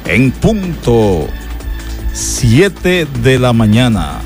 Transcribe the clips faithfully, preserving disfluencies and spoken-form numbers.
en punto siete de la mañana.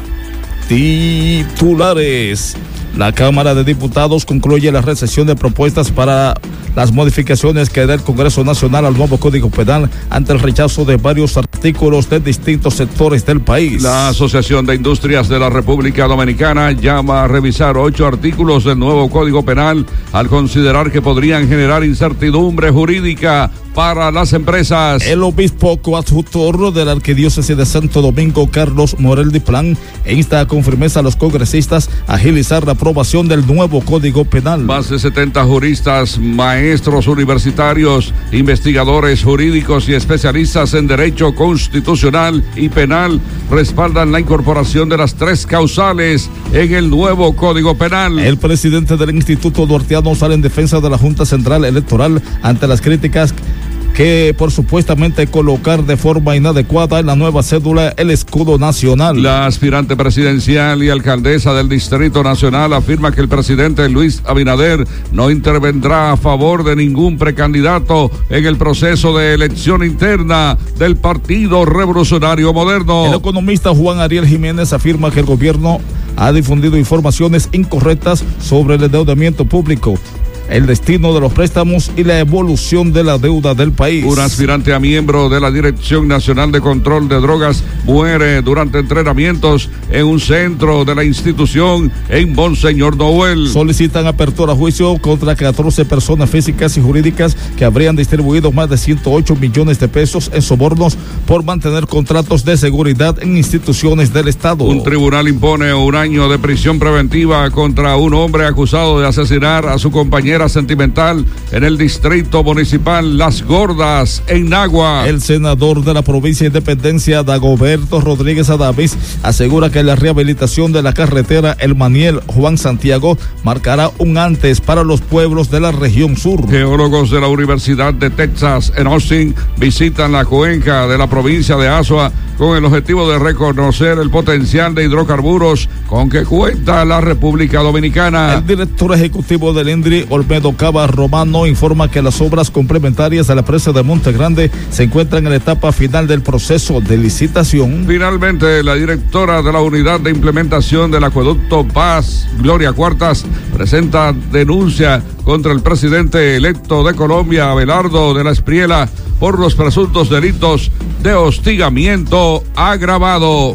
Titulares. La Cámara de Diputados concluye la recepción de propuestas para las modificaciones que hará el Congreso Nacional al nuevo Código Penal ante el rechazo de varios artículos de distintos sectores del país. La Asociación de Industrias de la República Dominicana llama a revisar ocho artículos del nuevo Código Penal al considerar que podrían generar incertidumbre jurídica para las empresas. El obispo coadjutor de la Arquidiócesis de Santo Domingo, Carlos Morel Diplán, insta con firmeza a los congresistas a agilizar la aprobación del nuevo Código Penal. Más de setenta juristas, maestros universitarios, investigadores jurídicos y especialistas en derecho constitucional y penal respaldan la incorporación de las tres causales en el nuevo Código Penal. El presidente del Instituto Duartiano sale en defensa de la Junta Central Electoral ante las críticas que por supuestamente colocar de forma inadecuada en la nueva cédula el escudo nacional. La aspirante presidencial y alcaldesa del Distrito Nacional afirma que el presidente Luis Abinader no intervendrá a favor de ningún precandidato en el proceso de elección interna del Partido Revolucionario Moderno. El economista Juan Ariel Jiménez afirma que el gobierno ha difundido informaciones incorrectas sobre el endeudamiento público, el destino de los préstamos y la evolución de la deuda del país. Un aspirante a miembro de la Dirección Nacional de Control de Drogas muere durante entrenamientos en un centro de la institución en Monseñor Noel. Solicitan apertura a juicio contra catorce personas físicas y jurídicas que habrían distribuido más de ciento ocho millones de pesos en sobornos por mantener contratos de seguridad en instituciones del Estado. Un tribunal impone un año de prisión preventiva contra un hombre acusado de asesinar a su compañera sentimental en el distrito municipal Las Gordas, en Nagua. El senador de la provincia de Independencia, Dagoberto Rodríguez Adavis, asegura que la rehabilitación de la carretera El Maniel Juan Santiago marcará un antes para los pueblos de la región sur. Geólogos de la Universidad de Texas en Austin visitan la cuenca de la provincia de Azua con el objetivo de reconocer el potencial de hidrocarburos con que cuenta la República Dominicana. El director ejecutivo del INDRI, Olmedo Cava Romano, informa que las obras complementarias a la presa de Monte Grande se encuentran en la etapa final del proceso de licitación. Finalmente, la directora de la Unidad de Implementación del Acueducto Paz, Gloria Cuartas, presenta denuncia contra el presidente electo de Colombia, Abelardo de la Espriela, por los presuntos delitos de hostigamiento agravado.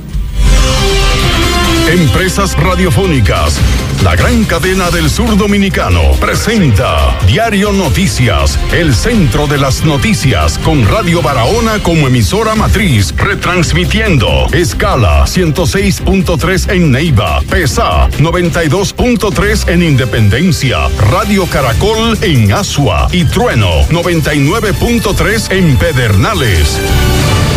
Empresas Radiofónicas, la gran cadena del sur dominicano, presenta Diario Noticias, el centro de las noticias, con Radio Barahona como emisora matriz, retransmitiendo escala ciento seis punto tres en Neiva, PESA noventa y dos punto tres en Independencia, Radio Caracol en Asua y Trueno noventa y nueve punto tres en Pedernales.